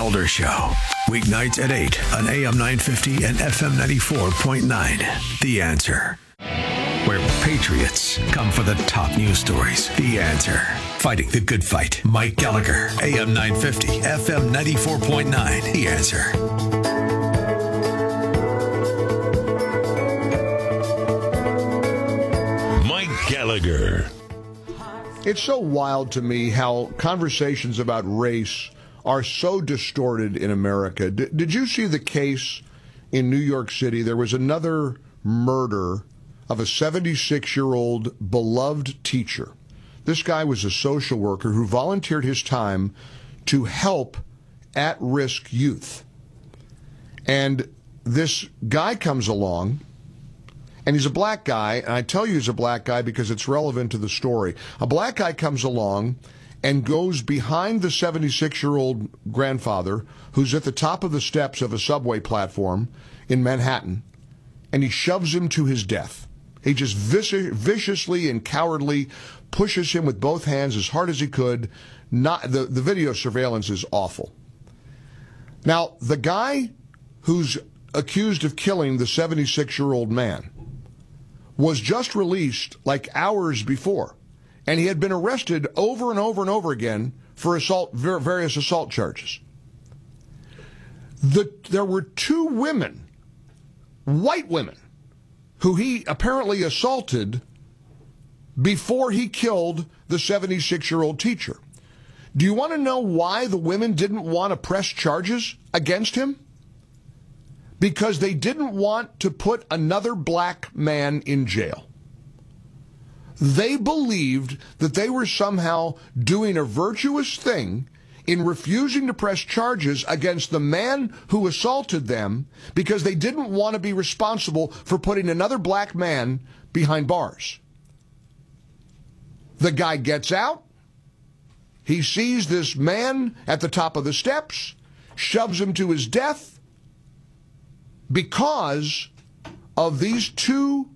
Gelder Show. Weeknights at 8 on AM 950 and FM 94.9. The Answer. Where patriots come for the top news stories. The Answer. Fighting the good fight. Mike Gallagher. AM 950, FM 94.9. The Answer. Mike Gallagher. It's so wild to me how conversations about race are so distorted in America. Did you see the case in New York City? There was another murder of a 76-year-old beloved teacher. This guy was a social worker who volunteered his time to help at-risk youth. And this guy comes along, and he's a black guy, and I tell you he's a black guy because it's relevant to the story. A black guy comes along and goes behind the 76-year-old grandfather who's at the top of the steps of a subway platform in Manhattan, and he shoves him to his death. He just viciously and cowardly pushes him with both hands as hard as he could. The video surveillance is awful. Now, the guy who's accused of killing the 76-year-old man was just released like hours before, and he had been arrested over and over and over again for various assault charges. There were two women, white women, who he apparently assaulted before he killed the 76-year-old teacher. Do you want to know why the women didn't want to press charges against him? Because they didn't want to put another black man in jail. They believed that they were somehow doing a virtuous thing in refusing to press charges against the man who assaulted them because they didn't want to be responsible for putting another black man behind bars. The guy gets out. He sees this man at the top of the steps, shoves him to his death because of these two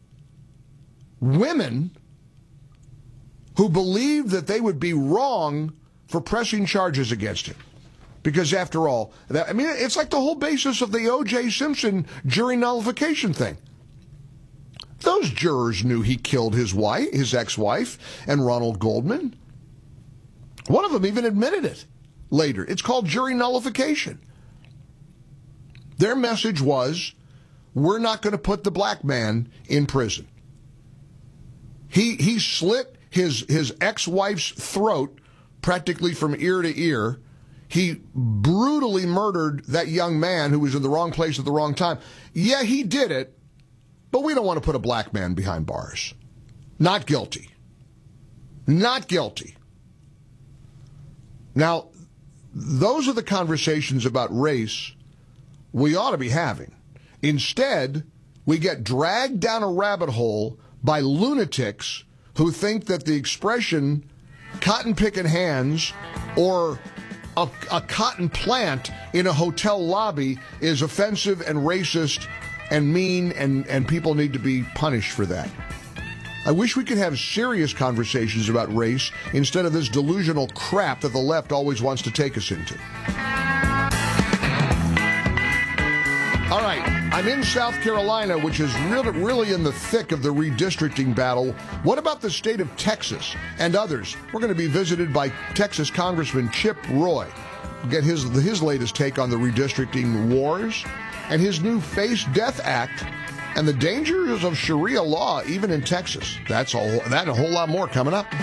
women who believed that they would be wrong for pressing charges against him. Because after all, it's like the whole basis of the O.J. Simpson jury nullification thing. Those jurors knew he killed his wife, his ex-wife, and Ronald Goldman. One of them even admitted it later. It's called jury nullification. Their message was, we're not going to put the black man in prison. He slit his ex-wife's throat practically from ear to ear. He brutally murdered that young man who was in the wrong place at the wrong time. Yeah, he did it, but we don't want to put a black man behind bars. Not guilty. Not guilty. Now, those are the conversations about race we ought to be having. Instead, we get dragged down a rabbit hole by lunatics who think that the expression cotton-picking hands or a cotton plant in a hotel lobby is offensive and racist and mean, and people need to be punished for that. I wish we could have serious conversations about race instead of this delusional crap that the left always wants to take us into. All right, I'm in South Carolina, which is really in the thick of the redistricting battle. What about the state of Texas and others? We're going to be visited by Texas Congressman Chip Roy. We'll get his latest take on the redistricting wars and his new Face Death Act and the dangers of Sharia law, even in Texas. That and a whole lot more coming up.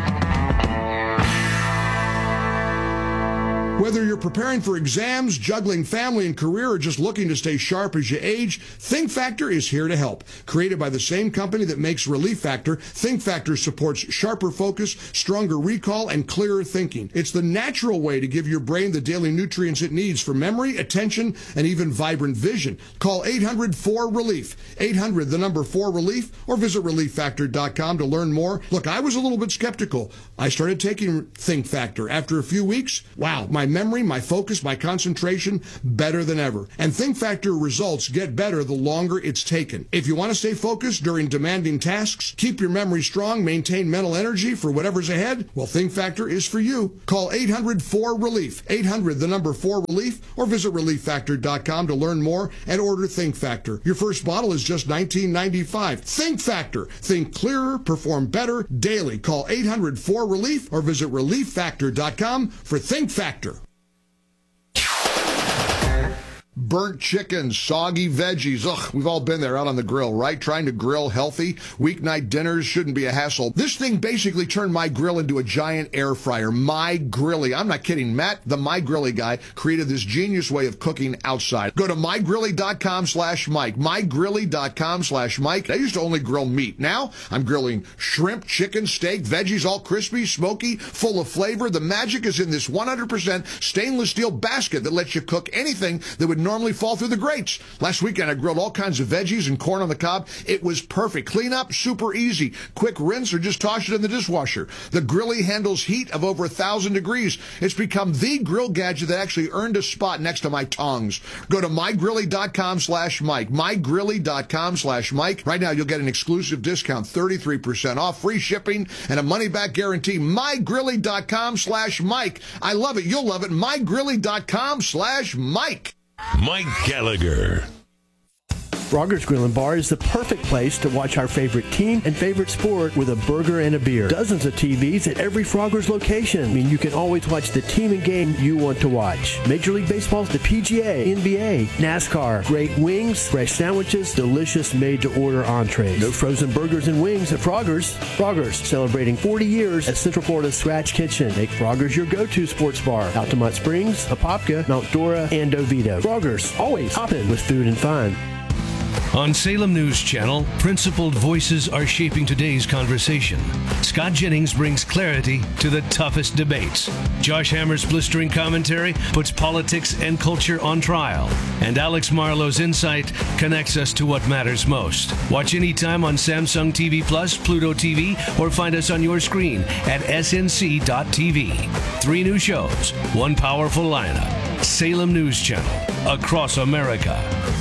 Whether you're preparing for exams, juggling family and career, or just looking to stay sharp as you age, Think Factor is here to help. Created by the same company that makes Relief Factor, Think Factor supports sharper focus, stronger recall, and clearer thinking. It's the natural way to give your brain the daily nutrients it needs for memory, attention, and even vibrant vision. Call 800-4RELIEF, 800-4RELIEF, or visit ReliefFactor.com to learn more. Look, I was a little bit skeptical. I started taking Think Factor. After a few weeks, wow, my my memory, my focus, my concentration better than ever. And Think Factor results get better the longer it's taken. If you want to stay focused during demanding tasks, keep your memory strong, maintain mental energy for whatever's ahead, well, Think Factor is for you. Call 800-4RELIEF, 800-4RELIEF, or visit ReliefFactor.com to learn more and order Think Factor. Your first bottle is just $19.95. Think Factor. Think clearer, perform better daily. Call 800-4RELIEF or visit ReliefFactor.com for Think Factor. Burnt chicken, soggy veggies. Ugh, we've all been there out on the grill, right? Trying to grill healthy. Weeknight dinners shouldn't be a hassle. This thing basically turned my grill into a giant air fryer. My Grilly. I'm not kidding. Matt, the My Grilly guy, created this genius way of cooking outside. Go to mygrilly.com/Mike. mygrilly.com/Mike. I used to only grill meat. Now I'm grilling shrimp, chicken, steak, veggies, all crispy, smoky, full of flavor. The magic is in this 100% stainless steel basket that lets you cook anything that would normally fall through the grates. Last weekend, I grilled all kinds of veggies and corn on the cob. It was perfect. Clean up, super easy. Quick rinse or just toss it in the dishwasher. The Grilly handles heat of over 1,000 degrees. It's become the grill gadget that actually earned a spot next to my tongs. Go to mygrilly.com/Mike. mygrilly.com/Mike. Right now, you'll get an exclusive discount, 33% off, free shipping, and a money-back guarantee. mygrilly.com/Mike. I love it. You'll love it. mygrilly.com/Mike. Mike Gallagher. Frogger's Grill and Bar is the perfect place to watch our favorite team and favorite sport with a burger and a beer. Dozens of TVs at every Frogger's location. I mean, you can always watch the team and game you want to watch. Major League Baseball's the PGA, NBA, NASCAR, great wings, fresh sandwiches, delicious made-to-order entrees. No frozen burgers and wings at Frogger's. Frogger's, celebrating 40 years at Central Florida's Scratch Kitchen. Make Frogger's your go-to sports bar. Altamont Springs, Apopka, Mount Dora, and Oviedo. Frogger's, always hopping with food and fun. On Salem News Channel, principled voices are shaping today's conversation. Scott Jennings brings clarity to the toughest debates. Josh Hammer's blistering commentary puts politics and culture on trial. And Alex Marlowe's insight connects us to what matters most. Watch anytime on Samsung TV Plus, Pluto TV, or find us on your screen at snc.tv. 3 new shows, 1 powerful lineup. Salem News Channel, across America.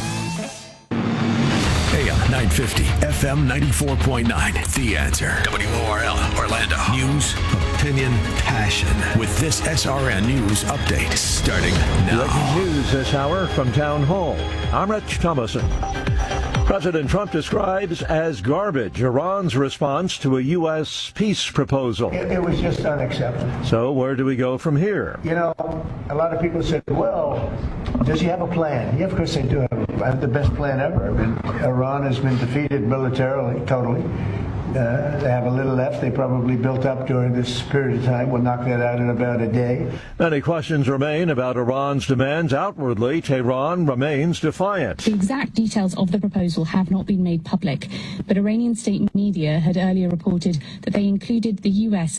AM 950, FM 94.9. The Answer. WORL, Orlando. News, opinion, passion. With this SRN News update starting now. Breaking news this hour from Town Hall. I'm Rich Thomason. President Trump describes as garbage Iran's response to a U.S. peace proposal. It was just unacceptable. So where do we go from here? You know, a lot of people said, well, does he have a plan? Yeah, of course they do have the best plan ever. I mean, Iran has been defeated militarily, totally. They have a little left. They probably built up during this period of time. We'll knock that out in about a day. Many questions remain about Iran's demands. Outwardly, Tehran remains defiant. The exact details of the proposal have not been made public, but Iranian state media had earlier reported that they included the U.S.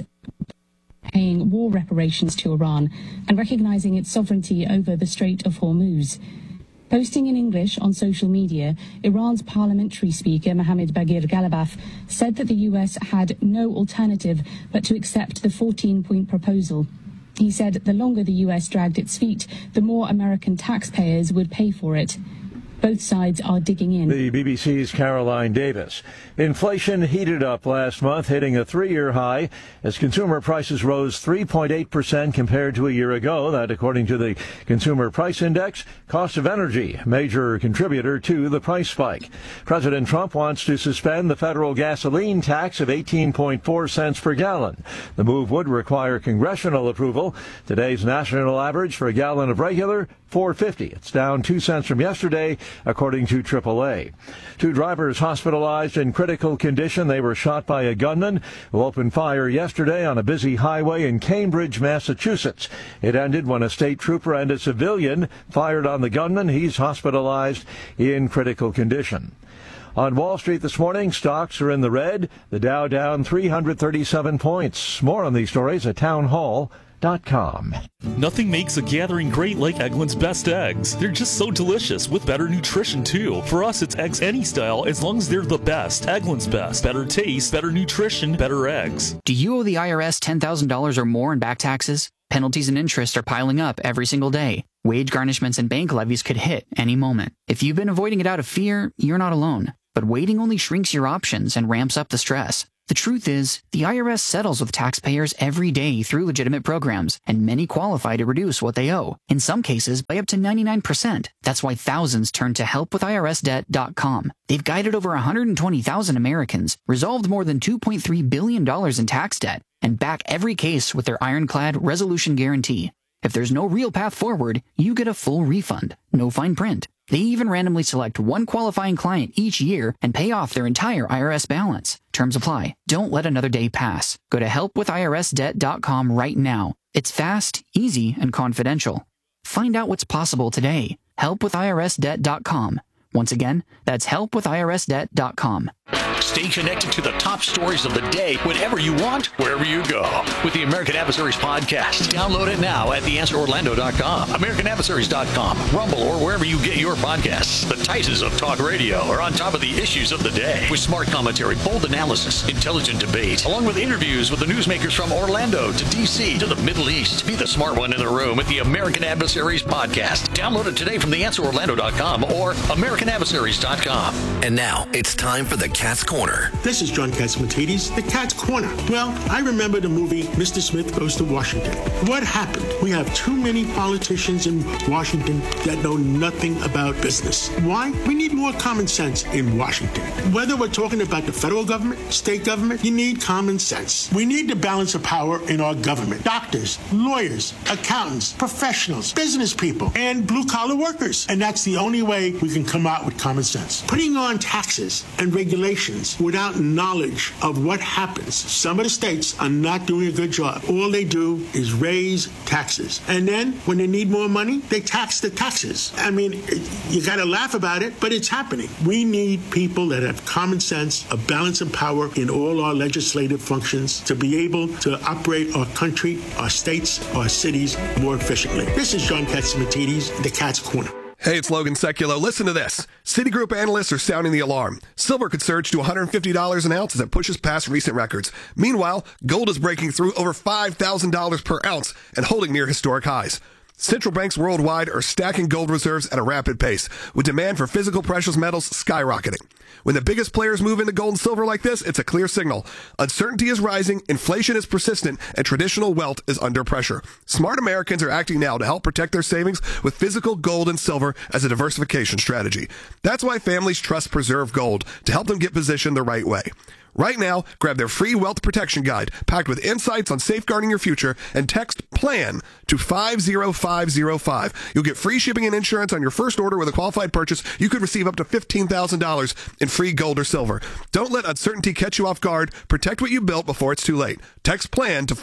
paying war reparations to Iran and recognizing its sovereignty over the Strait of Hormuz. Posting in English on social media, Iran's parliamentary speaker, Mohammad Bagir Ghalibaf, said that the U.S. had no alternative but to accept the 14-point proposal. He said the longer the U.S. dragged its feet, the more American taxpayers would pay for it. Both sides are digging in. The BBC's Caroline Davis. Inflation heated up last month, hitting a 3-year high as consumer prices rose 3.8% compared to a year ago. That, according to the Consumer Price Index, cost of energy, a major contributor to the price spike. President Trump wants to suspend the federal gasoline tax of 18.4 cents per gallon. The move would require congressional approval. Today's national average for a gallon of regular, $4.50. It's down 2 cents from yesterday, according to AAA. 2 drivers hospitalized in critical condition. They were shot by a gunman who opened fire yesterday on a busy highway in Cambridge, Massachusetts. It ended when a state trooper and a civilian fired on the gunman. He's hospitalized in critical condition. On Wall Street this morning, stocks are in the red. The Dow down 337 points. More on these stories at townhall.com. Nothing makes a gathering great like Eggland's Best Eggs. They're just so delicious with better nutrition too. For us, it's eggs any style as long as they're the best. Eggland's Best. Better taste, better nutrition, better eggs. Do you owe the IRS $10,000 or more in back taxes? Penalties and interest are piling up every single day. Wage garnishments and bank levies could hit any moment. If you've been avoiding it out of fear, you're not alone. But waiting only shrinks your options and ramps up the stress. The truth is, the IRS settles with taxpayers every day through legitimate programs, and many qualify to reduce what they owe, in some cases by up to 99%. That's why thousands turn to helpwithirsdebt.com. They've guided over 120,000 Americans, resolved more than $2.3 billion in tax debt, and back every case with their ironclad resolution guarantee. If there's no real path forward, you get a full refund, no fine print. They even randomly select one qualifying client each year and pay off their entire IRS balance. Terms apply. Don't let another day pass. Go to helpwithirsdebt.com right now. It's fast, easy, and confidential. Find out what's possible today. Helpwithirsdebt.com. Once again, that's helpwithirsdebt.com. Stay connected to the top stories of the day whenever you want, wherever you go. With the American Adversaries podcast. Download it now at theanswerorlando.com, americanadversaries.com, Rumble, or wherever you get your podcasts. The Titans of talk radio are on top of the issues of the day with smart commentary, bold analysis, intelligent debate, along with interviews with the newsmakers from Orlando to D.C. to the Middle East. Be the smart one in the room with the American Adversaries podcast. Download it today from theanswerorlando.com or americanadversaries.com. And now it's time for the Cat's Corner. This is John Catsimatidis, the Cat's Corner. Well, I remember the movie Mr. Smith Goes to Washington. What happened? We have too many politicians in Washington that know nothing about business. Why? We need more common sense in Washington. Whether we're talking about the federal government, state government, you need common sense. We need the balance of power in our government. Doctors, lawyers, accountants, professionals, business people, and blue-collar workers. And that's the only way we can come out with common sense. Putting on taxes and regulations without knowledge of what happens. Some of the states are not doing a good job. All they do is raise taxes. And then when they need more money, they tax the taxes. I mean, you got to laugh about it, but it's happening. We need people that have common sense, a balance of power in all our legislative functions to be able to operate our country, our states, our cities more efficiently. This is John Catsimatidis, the Cat's Corner. Hey, it's Logan Seculo. Listen to this. Citigroup analysts are sounding the alarm. Silver could surge to $150 an ounce as it pushes past recent records. Meanwhile, gold is breaking through over $5,000 per ounce and holding near historic highs. Central banks worldwide are stacking gold reserves at a rapid pace, with demand for physical precious metals skyrocketing. When the biggest players move into gold and silver like this, it's a clear signal. Uncertainty is rising, inflation is persistent, and traditional wealth is under pressure. Smart Americans are acting now to help protect their savings with physical gold and silver as a diversification strategy. That's why families trust Preserve Gold to help them get positioned the right way. Right now, grab their free wealth protection guide packed with insights on safeguarding your future and text PLAN to 50505. You'll get free shipping and insurance on your first order with a qualified purchase. You could receive up to $15,000 in free gold or silver. Don't let uncertainty catch you off guard. Protect what you built before it's too late. Text PLAN to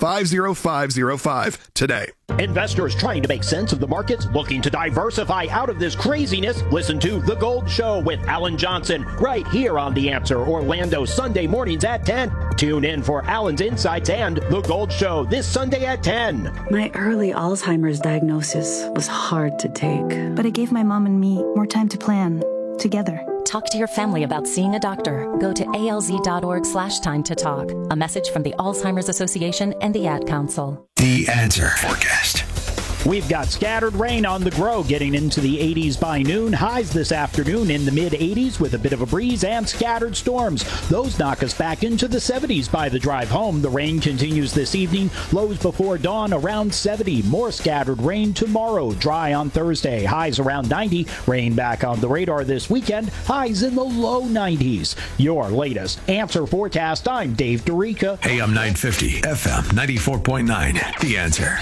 50505 today. Investors trying to make sense of the markets, looking to diversify out of this craziness. Listen to The Gold Show with Alan Johnson right here on The Answer, Orlando, Sunday mornings at 10. Tune in for Alan's Insights and The Gold Show this Sunday at 10. My early Alzheimer's diagnosis was hard to take, but it gave my mom and me more time to plan together. Talk to your family about seeing a doctor. Go to alz.org/time to talk. A message from the Alzheimer's Association and the Ad Council. The Answer Forecast. We've got scattered rain on the grow getting into the 80s by noon. Highs this afternoon in the mid-80s with a bit of a breeze and scattered storms. Those knock us back into the 70s by the drive home. The rain continues this evening. Lows before dawn around 70. More scattered rain tomorrow. Dry on Thursday. Highs around 90. Rain back on the radar this weekend. Highs in the low 90s. Your latest Answer forecast. I'm Dave Dorica. AM 950, FM 94.9. The Answer.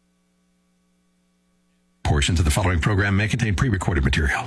Portions of the following program may contain pre-recorded material.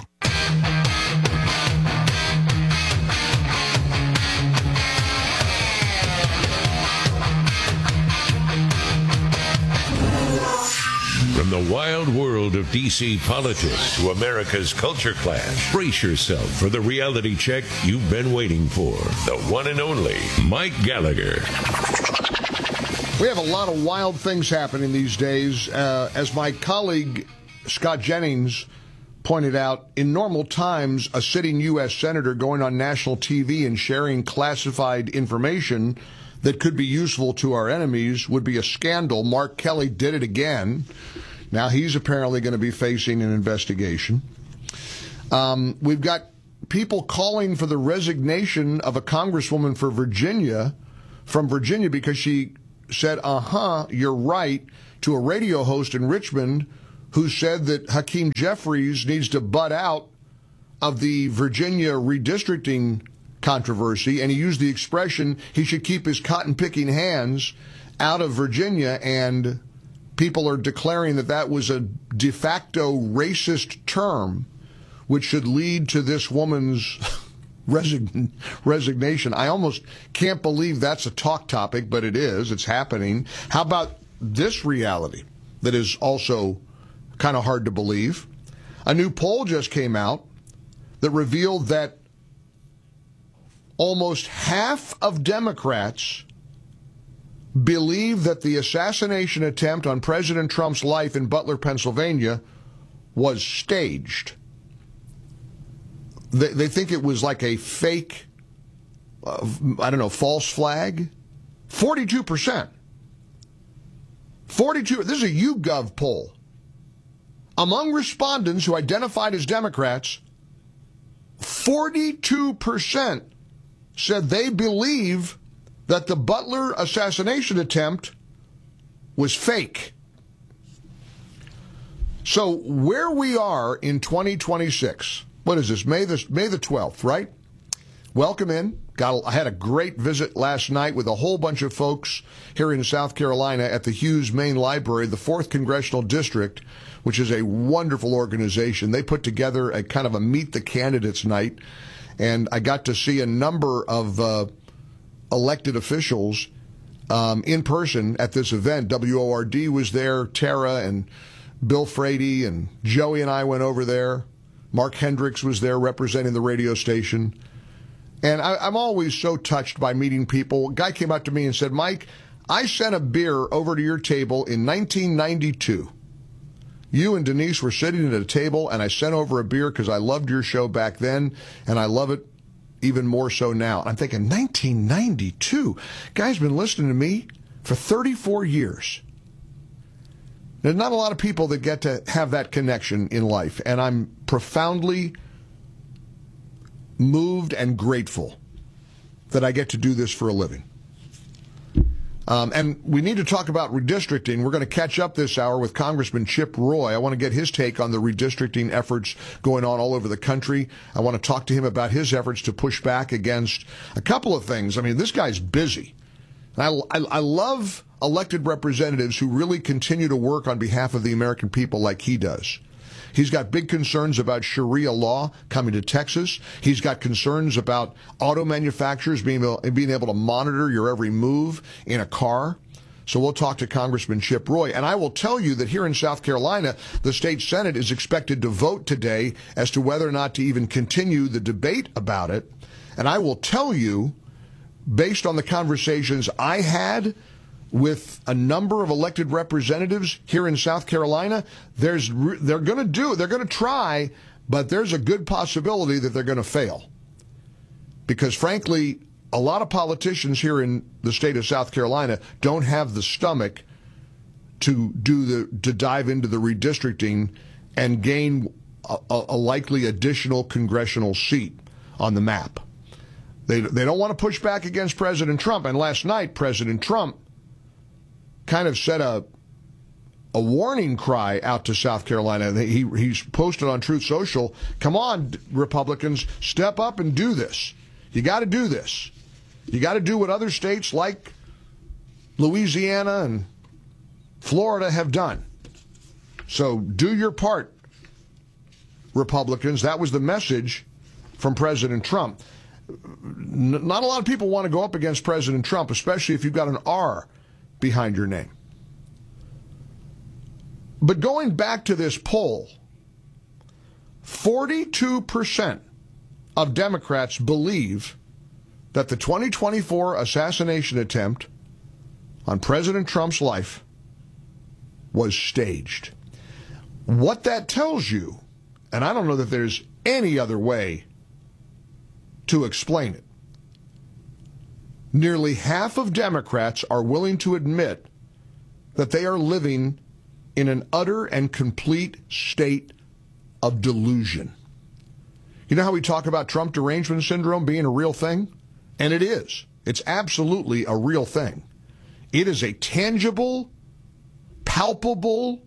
From the wild world of D.C. politics to America's culture clash, brace yourself for the reality check you've been waiting for. The one and only Mike Gallagher. We have a lot of wild things happening these days. As my colleague Scott Jennings pointed out, in normal times, a sitting U.S. senator going on national TV and sharing classified information that could be useful to our enemies would be a scandal. Mark Kelly did it again. Now he's apparently going to be facing an investigation. We've got people calling for the resignation of a congresswoman from Virginia because she said, you're right, to a radio host in Richmond who said that Hakeem Jeffries needs to butt out of the Virginia redistricting controversy, and he used the expression he should keep his cotton-picking hands out of Virginia, and people are declaring that that was a de facto racist term, which should lead to this woman's resignation. I almost can't believe that's a talk topic, but it is. It's happening. How about this reality that is also kind of hard to believe? A new poll just came out that revealed that almost half of Democrats believe that the assassination attempt on President Trump's life in Butler, Pennsylvania was staged. They think it was like a fake, false flag. 42%. 42. This is a YouGov poll. Among respondents who identified as Democrats, 42% said they believe that the Butler assassination attempt was fake. So where we are in 2026, what is this, May the 12th, right? Welcome in. I had a great visit last night with a whole bunch of folks here in South Carolina at the Hughes Main Library, the 4th Congressional District, which is a wonderful organization. They put together a kind of a Meet the Candidates night, and I got to see a number of elected officials in person at this event. WORD was there, Tara and Bill Frady, and Joey and I went over there. Mark Hendricks was there representing the radio station. And I'm always so touched by meeting people. A guy came up to me and said, Mike, I sent a beer over to your table in 1992. You and Denise were sitting at a table, and I sent over a beer because I loved your show back then, and I love it even more so now. I'm thinking, 1992? Guy's been listening to me for 34 years. There's not a lot of people that get to have that connection in life, and I'm profoundly moved and grateful that I get to do this for a living. And we need to talk about redistricting. We're going to catch up this hour with Congressman Chip Roy. I want to get his take on the redistricting efforts going on all over the country. I want to talk to him about his efforts to push back against a couple of things. I mean, this guy's busy. I love elected representatives who really continue to work on behalf of the American people like he does. He's got big concerns about Sharia law coming to Texas. He's got concerns about auto manufacturers being able to monitor your every move in a car. So we'll talk to Congressman Chip Roy. And I will tell you that here in South Carolina, the state Senate is expected to vote today as to whether or not to even continue the debate about it. And I will tell you, based on the conversations I had with a number of elected representatives here in South Carolina, they're going to try, but there's a good possibility that they're going to fail. Because frankly, a lot of politicians here in the state of South Carolina don't have the stomach to dive into the redistricting and gain a likely additional congressional seat on the map. They don't want to push back against President Trump. And last night, President Trump kind of set a warning cry out to South Carolina. He's posted on Truth Social, come on, Republicans, step up and do this. You got to do this. You got to do what other states like Louisiana and Florida have done. So do your part, Republicans. That was the message from President Trump. Not a lot of people want to go up against President Trump, especially if you've got an R behind your name. But going back to this poll, 42% of Democrats believe that the 2024 assassination attempt on President Trump's life was staged. What that tells you, and I don't know that there's any other way to explain it, nearly half of Democrats are willing to admit that they are living in an utter and complete state of delusion. You know how we talk about Trump derangement syndrome being a real thing? And it is. It's absolutely a real thing. It is a tangible, palpable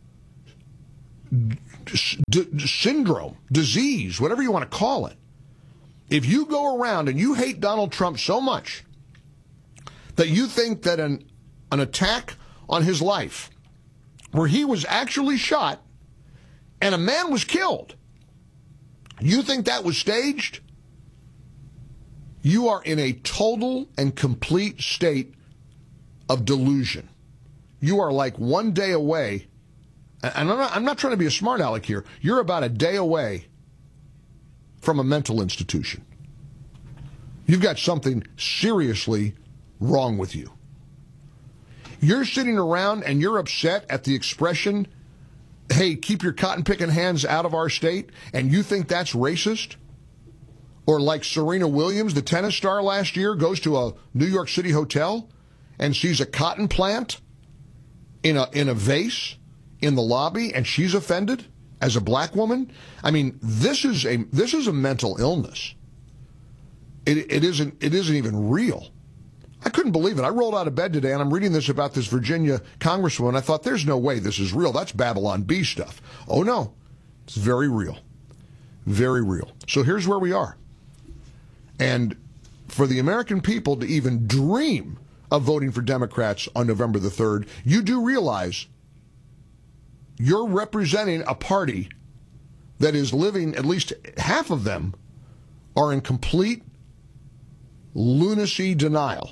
syndrome, disease, whatever you want to call it. If you go around and you hate Donald Trump so much that you think that an attack on his life, where he was actually shot and a man was killed, you think that was staged? You are in a total and complete state of delusion. You are like one day away, and I'm not trying to be a smart aleck here, you're about a day away from a mental institution. You've got something seriously wrong with you. You're sitting around and you're upset at the expression, hey, keep your cotton-picking hands out of our state, and you think that's racist? Or like Serena Williams, the tennis star last year, goes to a New York City hotel and sees a cotton plant in a vase in the lobby, and she's offended as a black woman? I mean, this is a mental illness. It isn't even real. I couldn't believe it. I rolled out of bed today, and I'm reading this about this Virginia congresswoman. I thought, there's no way this is real. That's Babylon Bee stuff. Oh, no. It's very real. Very real. So here's where we are. And for the American people to even dream of voting for Democrats on November the 3rd, you do realize you're representing a party that is living, at least half of them are in complete lunacy denial.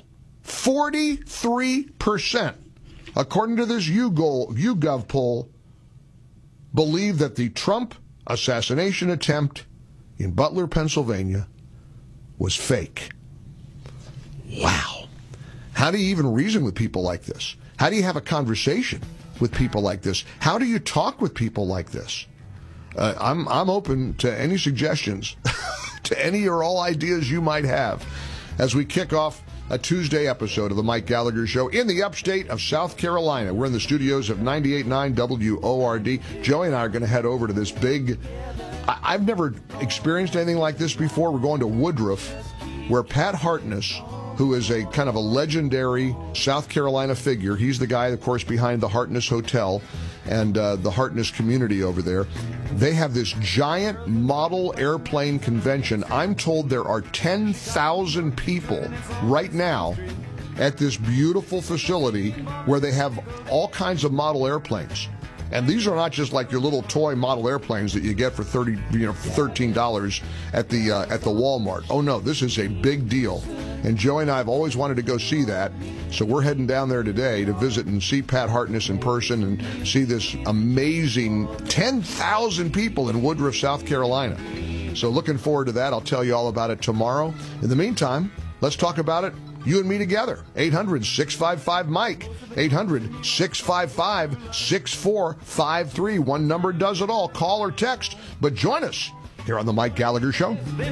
43%, according to this YouGov poll, believe that the Trump assassination attempt in Butler, Pennsylvania was fake. Wow. How do you even reason with people like this? How do you have a conversation with people like this? How do you talk with people like this? I'm open to any suggestions, to any or all ideas you might have as we kick off a Tuesday episode of the Mike Gallagher Show in the upstate of South Carolina. We're in the studios of 98.9 WORD. Joey and I are going to head over to this big... I've never experienced anything like this before. We're going to Woodruff, where Pat Hartness, who is a kind of a legendary South Carolina figure, he's the guy, of course, behind the Hartness Hotel and the Hartness community over there. They have this giant model airplane convention. I'm told there are 10,000 people right now at this beautiful facility where they have all kinds of model airplanes. And these are not just like your little toy model airplanes that you get for $13 at the Walmart. Oh no, this is a big deal. And Joey and I have always wanted to go see that. So we're heading down there today to visit and see Pat Hartness in person and see this amazing 10,000 people in Woodruff, South Carolina. So looking forward to that. I'll tell you all about it tomorrow. In the meantime, let's talk about it, you and me together. 800-655-MIKE. 800-655-6453. One number does it all. Call or text. But join us here on the Mike Gallagher Show.